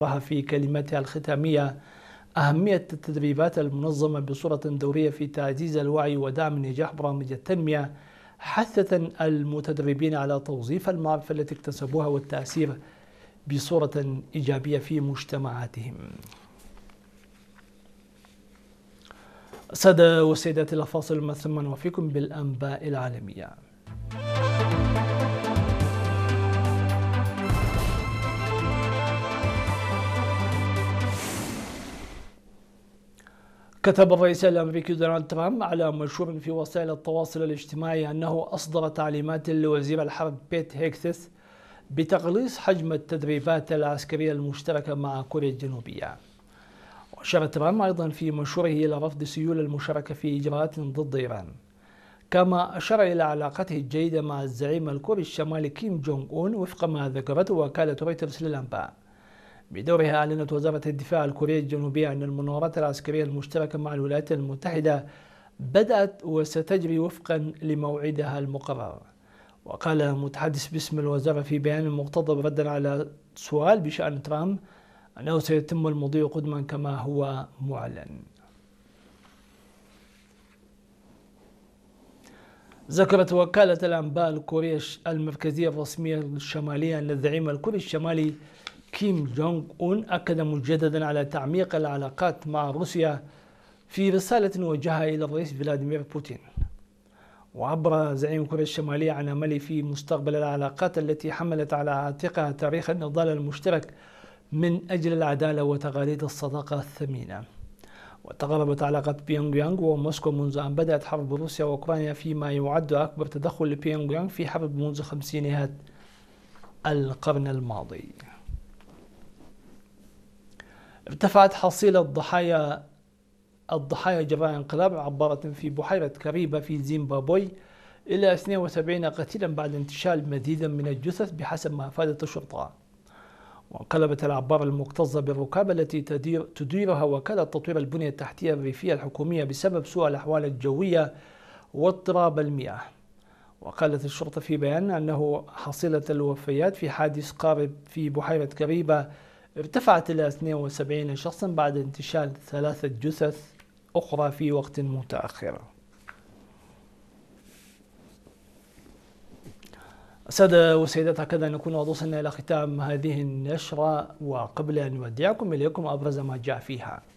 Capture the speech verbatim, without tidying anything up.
في كلمتها الختامية أهمية التدريبات المنظمة بصورة دورية في تعزيز الوعي ودعم نجاح برامج التنمية، حثة المتدربين على توظيف المعرفة التي اكتسبوها والتأثير بصورة إيجابية في مجتمعاتهم. سادة وسيدات، إلى فاصل ثم نوفيكم بالأنباء العالمية. كتب الرئيس الأمريكي دونالد ترامب على منشور في وسائل التواصل الاجتماعي أنه أصدر تعليمات لوزير الحرب بيت هيكسث بتقليص حجم التدريبات العسكرية المشتركة مع كوريا الجنوبية. وأشار ترامب أيضا في منشوره إلى رفض سيول المشاركة في إجراءات ضد إيران، كما أشار إلى علاقته الجيدة مع الزعيم الكوري الشمالي كيم جونغ أون وفق ما ذكرته وكالة رويترز للأنباء. بدورها أعلنت وزارة الدفاع الكورية الجنوبية أن المناورات العسكرية المشتركة مع الولايات المتحدة بدأت وستجري وفقا لموعدها المقرر. وقال متحدث باسم الوزارة في بيان مقتضب ردا على سؤال بشأن ترامب أنه سيتم المضي قدما كما هو معلن. ذكرت وكالة الأنباء الكورية المركزية الرسمية الشمالية أن الزعيم الكوري الشمالي كيم جونغ أون أكد مجددا على تعميق العلاقات مع روسيا في رسالة وجهها إلى الرئيس فلاديمير بوتين. وعبر زعيم كوريا الشمالية عن أمله في مستقبل العلاقات التي حملت على عاتقها تاريخ النضال المشترك من أجل العدالة وتقاليد الصداقة الثمينة. وتقربت علاقات بيونغ يانغ وموسكو منذ أن بدأت حرب روسيا وأوكرانيا، فيما يعد أكبر تدخل لبيونغ يانغ في حرب منذ خمسينيات القرن الماضي. ارتفعت حصيلة ضحايا الضحايا جراء انقلاب عبارة في بحيرة كاريبا في زيمبابوي إلى اثنين وسبعين قتيلا بعد انتشال مزيدا من الجثث بحسب ما أفادت الشرطة. وانقلبت العبارة المكتظة بالركاب التي تدير تديرها وكالة تطوير البنية التحتية الريفية الحكومية بسبب سوء الأحوال الجوية واضطراب المياه. وقالت الشرطة في بيان أنه حصيلة الوفيات في حادث قارب في بحيرة كاريبا ارتفعت إلى اثنين وسبعين شخصا بعد انتشال ثلاثة جثث أخرى في وقت متأخر. سادة وسيدات، هكذا نكون وصلنا إلى ختام هذه النشرة، وقبل أن نودعكم إليكم أبرز ما جاء فيها.